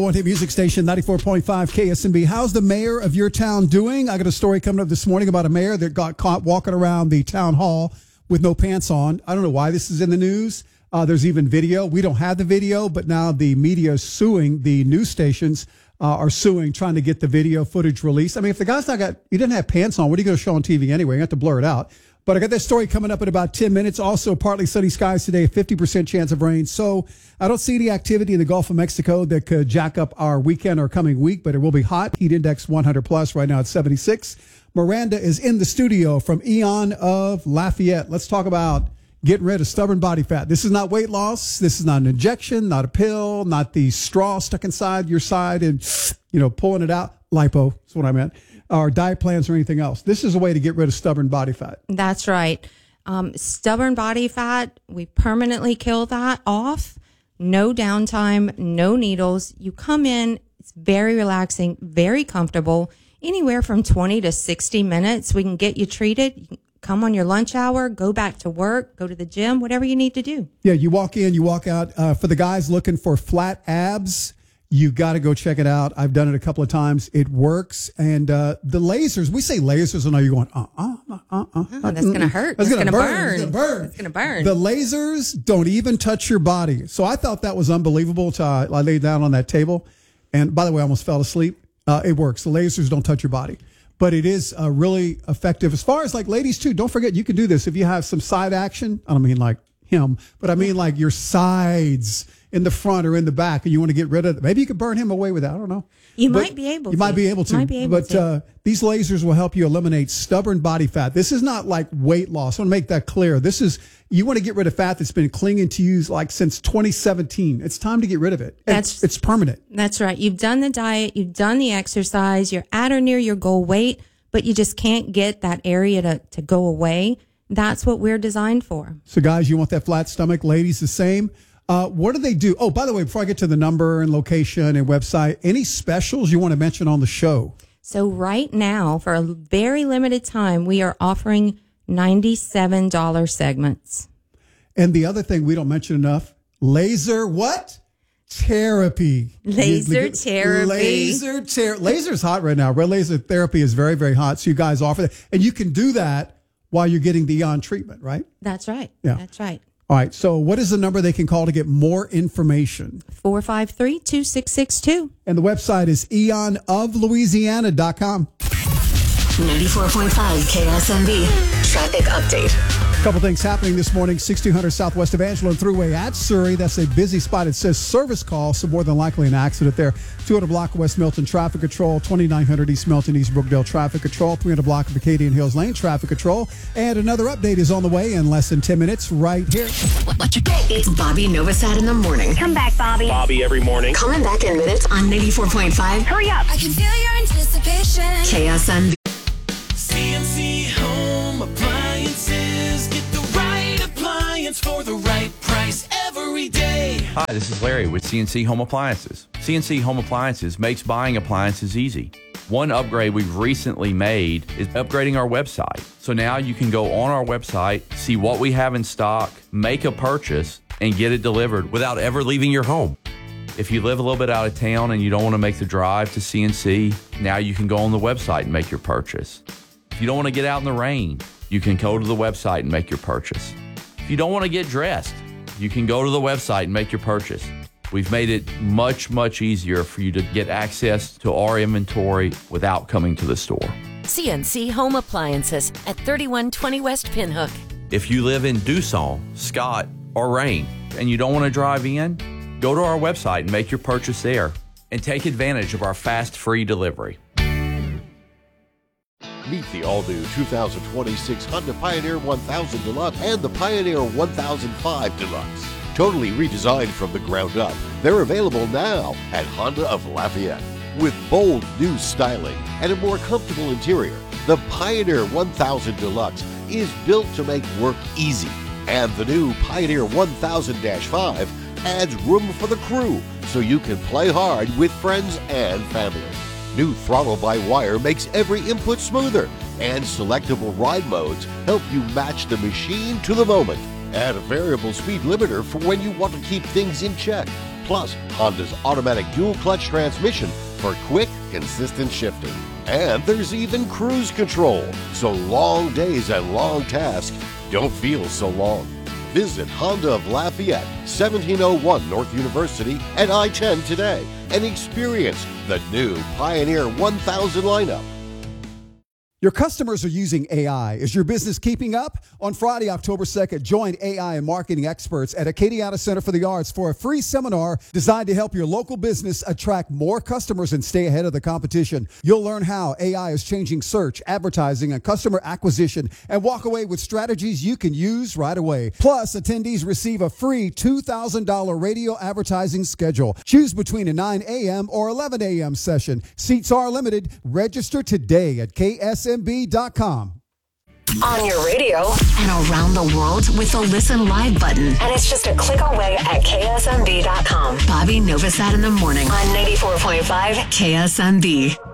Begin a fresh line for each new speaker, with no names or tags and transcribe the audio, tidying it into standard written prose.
Hit music station 94.5 KSNB. How's the mayor of your town doing? I got a story coming up this morning about a mayor that got caught walking around the town hall with no pants on. I don't know why this is in the news. There's even video. We don't have the video, but now the media is suing. The news stations are suing, trying to get the video footage released. I mean, if the guy's he didn't have pants on, what are you going to show on TV anyway? You have to blur it out. But I got that story coming up in about 10 minutes. Also, partly sunny skies today, a 50% chance of rain. So I don't see any activity in the Gulf of Mexico that could jack up our weekend or coming week, but it will be hot. Heat index 100 plus. Right now it's 76. Miranda is in the studio from Eon of Lafayette. Let's talk about getting rid of stubborn body fat. This is not weight loss. This is not an injection, not a pill, not the straw stuck inside your side and, pulling it out. Lipo is what I meant. Or diet plans or anything else. This is a way to get rid of stubborn body fat.
That's right. Stubborn body fat, we permanently kill that off. No downtime, no needles. You come in, it's very relaxing, very comfortable. Anywhere from 20 to 60 minutes, we can get you treated. You can come on your lunch hour, go back to work, go to the gym, whatever you need to do. Yeah, you walk in, you walk out. For the guys looking for flat abs, you got to go check it out. I've done it a couple of times. It works. And the lasers, we say lasers, and now you're going, that's going to hurt. That's going to burn. It's going to burn.
The lasers don't even touch your body. So I thought that was unbelievable. I laid down on that table. And by the way, I almost fell asleep. It works. The lasers don't touch your body. But it is really effective. As far as like ladies, too, don't forget you can do this if you have some side action. I don't mean like him, but I mean like your sides in the front or in the back, and you want to get rid of it. Maybe you could burn him away with that. I don't know.
You might be able to.
But these lasers will help you eliminate stubborn body fat. This is not like weight loss. I want to make that clear. You want to get rid of fat that's been clinging to you like since 2017. It's time to get rid of it. It's permanent.
That's right. You've done the diet. You've done the exercise. You're at or near your goal weight, but you just can't get that area to go away. That's what we're designed for.
So guys, you want that flat stomach. Ladies, the same. What do they do? Oh, by the way, before I get to the number and location and website, any specials you want to mention on the show?
So right now, for a very limited time, we are offering $97 segments.
And the other thing we don't mention enough, laser what? Therapy.
Laser therapy.
Laser's hot right now. Red laser therapy is very, very hot. So you guys offer that. And you can do that while you're getting the Eon treatment, right?
That's right.
Yeah.
That's right.
All right. So what is the number they can call to get more information?
453-2662.
And the website is eonoflouisiana.com.
94.5 KSNB. Traffic update.
A couple things happening this morning. 1600 Southwest Evangeline Thruway at Surrey. That's a busy spot. It says service call, so more than likely an accident there. 200 block of West Milton traffic control. 2900 East Milton, East Brookdale traffic control. 300 block of Acadian Hills Lane traffic control. And another update is on the way in less than 10 minutes right here.
It's Bobby Novosad in the morning.
Come back, Bobby.
Bobby every morning.
Coming back in minutes on 94.5.
Hurry up.
I can feel your anticipation.
KSNB.
CNC Home Appliances. Get the right appliance for the right price every day.
Hi, this is Larry with CNC Home Appliances. CNC Home Appliances makes buying appliances easy. One upgrade we've recently made is upgrading our website. So now you can go on our website, see what we have in stock, make a purchase, and get it delivered without ever leaving your home. If you live a little bit out of town and you don't want to make the drive to CNC, now you can go on the website and make your purchase. If you don't want to get out in the rain, you can go to the website and make your purchase. If you don't want to get dressed, you can go to the website and make your purchase. We've made it much, much easier for you to get access to our inventory without coming to the store.
CNC Home Appliances at 3120 West Pinhook.
If you live in Dusson, Scott, or Rain, and you don't want to drive in, go to our website and make your purchase there and take advantage of our fast, free delivery.
Meet the all-new 2026 Honda Pioneer 1000 Deluxe and the Pioneer 1005 Deluxe. Totally redesigned from the ground up, they're available now at Honda of Lafayette. With bold new styling and a more comfortable interior, the Pioneer 1000 Deluxe is built to make work easy. And the new Pioneer 1000-5 adds room for the crew so you can play hard with friends and family. New throttle-by-wire makes every input smoother, and selectable ride modes help you match the machine to the moment. Add a variable speed limiter for when you want to keep things in check. Plus, Honda's automatic dual clutch transmission for quick, consistent shifting. And there's even cruise control, so long days and long tasks don't feel so long. Visit Honda of Lafayette, 1701 North University at I-10 today and experience the new Pioneer 1000 lineup.
Your customers are using AI. Is your business keeping up? On Friday, October 2nd, join AI and marketing experts at Acadiana Center for the Arts for a free seminar designed to help your local business attract more customers and stay ahead of the competition. You'll learn how AI is changing search, advertising, and customer acquisition, and walk away with strategies you can use right away. Plus, attendees receive a free $2,000 radio advertising schedule. Choose between a 9 a.m. or 11 a.m. session. Seats are limited. Register today at KSMB.com.
On your radio and around the world with the Listen Live button. And it's just a click away at KSMB.com. Bobby Novosad in the morning on 94.5 KSMB.